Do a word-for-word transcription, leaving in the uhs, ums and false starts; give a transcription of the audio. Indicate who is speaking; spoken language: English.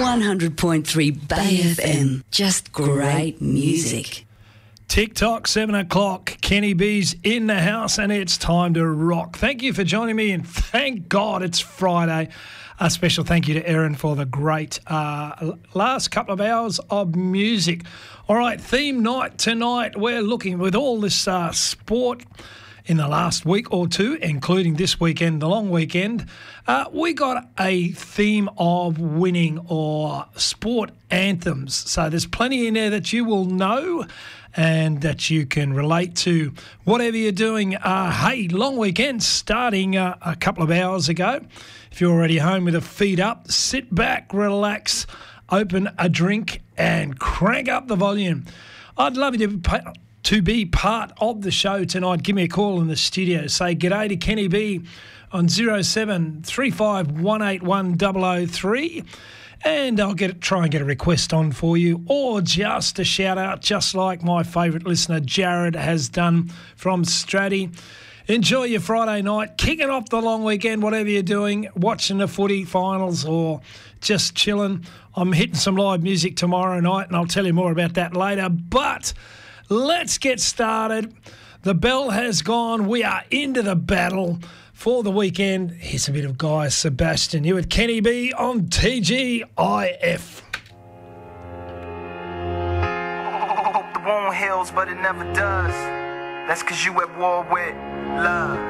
Speaker 1: one hundred point three Bay F M. Just great music.
Speaker 2: TikTok, seven o'clock. Kenny B's in the house and it's time to rock. Thank you for joining me and thank God it's Friday. A special thank you to Erin for the great uh, last couple of hours of music. All right, theme night tonight. We're looking with all this uh, sport in the last week or two, including this weekend, the long weekend. Uh, we got a theme of winning or sport anthems. So there's plenty in there that you will know and that you can relate to whatever you're doing. Uh, hey, long weekend starting uh, a couple of hours ago. If you're already home with a feet up, sit back, relax, open a drink and crank up the volume. I'd love you to be, to be part of the show tonight. Give me a call in the studio. Say g'day to Kenny B on zero seven three five one eight one zero zero three. And I'll get try and get a request on for you, or just a shout out, just like my favourite listener Jared has done from Stratty. Enjoy your Friday night, kicking off the long weekend, whatever you're doing, watching the footy finals or just chilling. I'm hitting some live music tomorrow night, and I'll tell you more about that later. But let's get started. The bell has gone. We are into the battle for the weekend. Here's a bit of Guy Sebastian. You with Kenny B on T G I F.
Speaker 3: Hope the wound heals, but it never does. That's cause you at war with love.